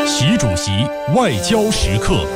习主席外交时刻。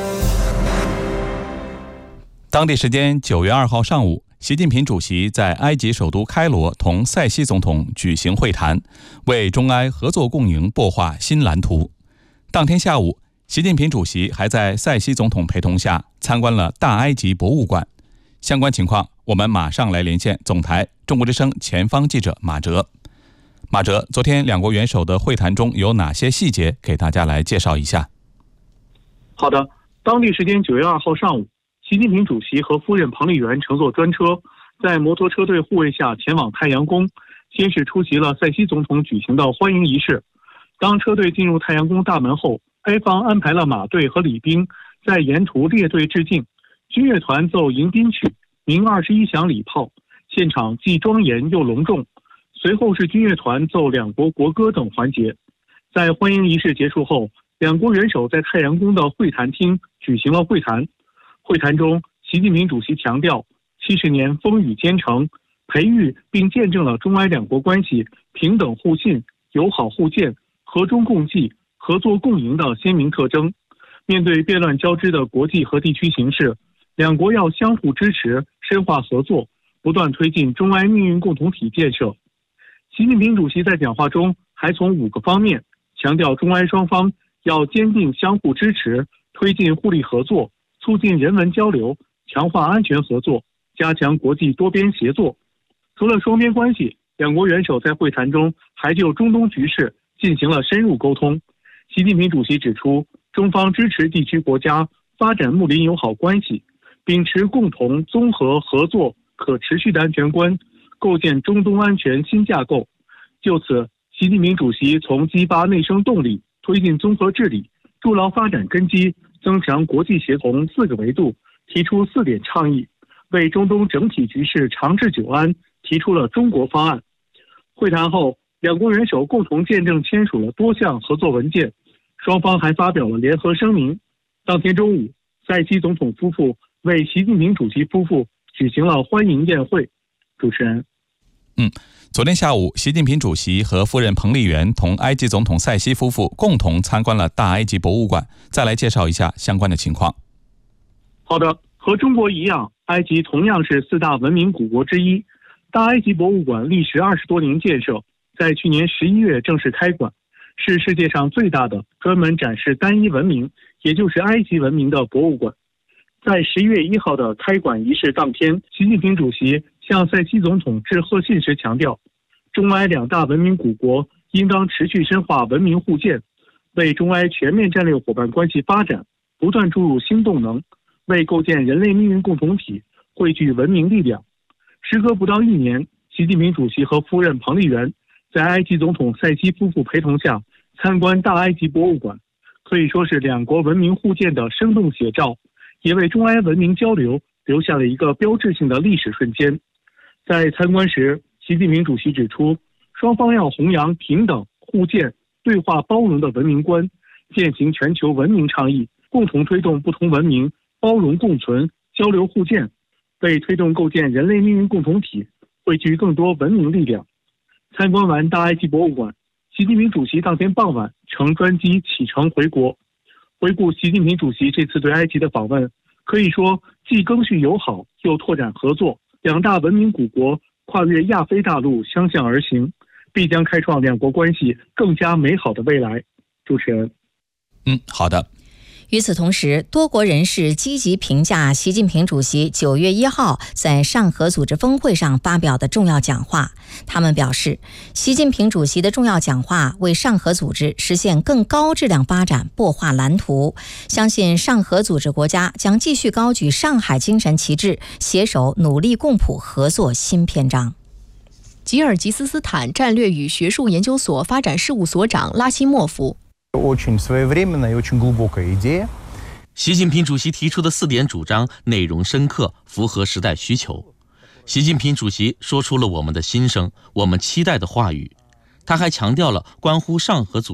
当地时间9月2号上午，习近平主席在埃及首都开罗同塞西总统举行会谈，为中埃合作共赢擘画新蓝图。当天下午，习近平主席还在塞西总统陪同下参观了大埃及博物馆。相关情况，我们马上来连线总台中国之声前方记者马哲。马哲，昨天两国元首的会谈中有哪些细节？给大家来介绍一下。 好的，当地时间9月2号上午，习近平主席和夫人彭丽媛乘坐专车，在摩托车队护卫下前往太阳宫，先是出席了塞西总统举行的欢迎仪式。当车队进入太阳宫大门后，埃方安排了马队和礼兵在沿途列队致敬，军乐团奏迎宾曲，鸣21响礼炮，现场既庄严又隆重。随后是军乐团奏两国国歌等环节。在欢迎仪式结束后，两国元首在太阳宫的会谈厅举行了会谈。会谈中，习近平主席强调，70年风雨兼程，培育并见证了中埃两国关系平等互信、友好互鉴、和衷共济、合作共赢的鲜明特征。面对变乱交织的国际和地区形势，两国要相互支持，深化合作，不断推进中埃命运共同体建设。习近平主席在讲话中还从5个方面强调，中埃双方要坚定相互支持，推进互利合作，促进人文交流，强化安全合作，加强国际多边协作。除了双边关系，两国元首在会谈中还就中东局势进行了深入沟通。习近平主席指出，中方支持地区国家发展睦邻友好关系，秉持共同综合合作可持续的安全观，构建中东安全新架构。就此，习近平主席从激发内生动力、推进综合治理、筑牢发展根基、增强国际协同4个维度提出4点倡议，为中东整体局势长治久安提出了中国方案。会谈后，两国元首共同见证签署了多项合作文件，双方还发表了联合声明。当天中午，塞西总统夫妇为习近平主席夫妇举行了欢迎宴会。主持人。 昨天下午，习近平主席和夫人彭丽媛同埃及总统塞西夫妇共同参观了大埃及博物馆。再来介绍一下相关的情况。 好的，和中国一样，埃及同样是4大文明古国之一。大埃及博物馆历时20多年建设，在去年11月正式开馆，是世界上最大的专门展示单一文明，也就是埃及文明的博物馆。在11月1号的开馆仪式当天，习近平主席向塞西总统致贺信时强调，中埃2大文明古国应当持续深化文明互鉴，为中埃全面战略伙伴关系发展不断注入新动能，为构建人类命运共同体汇聚文明力量。时隔不到1年，习近平主席和夫人彭丽媛在埃及总统塞西夫妇陪同下参观大埃及博物馆，可以说是两国文明互鉴的生动写照，也为中埃文明交流留下了一个标志性的历史瞬间。在参观时，习近平主席指出，双方要弘扬平等、互鉴、对话包容的文明观，践行全球文明倡议，共同推动不同文明包容共存、交流互鉴，为推动构建人类命运共同体汇聚更多文明力量。参观完大埃及博物馆，习近平主席当天傍晚乘专机启程回国。回顾习近平主席这次对埃及的访问，可以说既更续友好又拓展合作，2大文明古国跨越亚非大陆相向而行，必将开创两国关系更加美好的未来。主持人。 好的。 与此同时，多国人士积极评价习近平主席9月1号在上合组织峰会上发表的重要讲话。他们表示，习近平主席的重要讲话为上合组织实现更高质量发展擘画蓝图，相信上合组织国家将继续高举上海精神旗帜，携手努力共谱合作新篇章。 吉尔吉斯斯坦战略与学术研究所发展事务所长拉希莫夫。 习近平主席提出的4点主张内容深刻，符合时代需求。习近平主席说出了我们的心声，我们期待的话语。他还强调了关乎上合组